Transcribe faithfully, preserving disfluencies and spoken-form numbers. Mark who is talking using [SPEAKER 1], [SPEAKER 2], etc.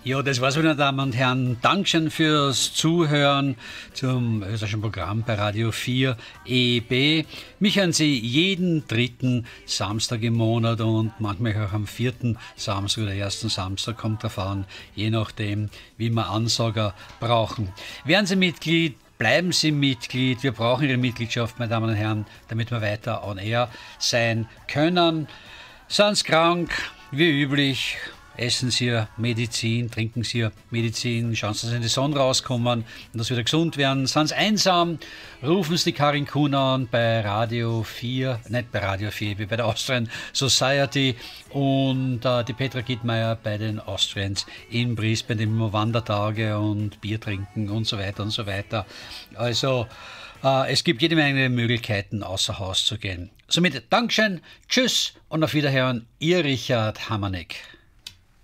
[SPEAKER 1] Ja, das war's, meine Damen und Herren. Dankeschön fürs Zuhören zum österreichischen Programm bei Radio vier E B. Mich hören Sie jeden dritten Samstag im Monat und manchmal auch am vierten Samstag oder ersten Samstag, kommt drauf an, je nachdem, wie wir Ansager brauchen. Werden Sie Mitglied, bleiben Sie Mitglied. Wir brauchen Ihre Mitgliedschaft, meine Damen und Herren, damit wir weiter on air sein können. Sind Sie krank, wie üblich, essen Sie Medizin, trinken Sie Medizin, schauen Sie, dass Sie in die Sonne rauskommen und dass Sie wieder gesund werden. Sind Sie einsam, rufen Sie die Karin Kuhn an bei Radio vier, nicht bei Radio vier, wie bei der Austrian Society und äh, die Petra Gittmeier bei den Austrians in Brisbane, immer Wandertage und Bier trinken und so weiter und so weiter. Also äh, es gibt jede Menge Möglichkeiten, außer Haus zu gehen. Somit Dankeschön, tschüss und auf Wiederhören, Ihr Richard Hammernick.